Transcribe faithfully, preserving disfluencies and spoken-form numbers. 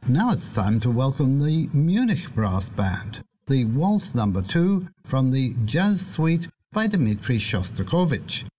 Now it's time to welcome the Munich Brass Band, the Waltz Number Two from the Jazz Suite by Dmitri Shostakovich.